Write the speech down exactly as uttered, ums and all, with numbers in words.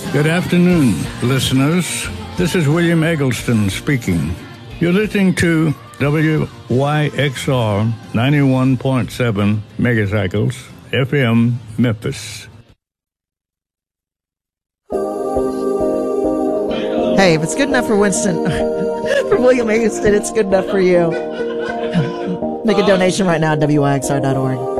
Good afternoon, listeners. This is William Eggleston speaking. You're listening to W Y X R ninety-one point seven megacycles, F M, Memphis. Hey, if it's good enough for Winston, for William Eggleston, it's good enough for you. Make a donation right now at W Y X R dot org.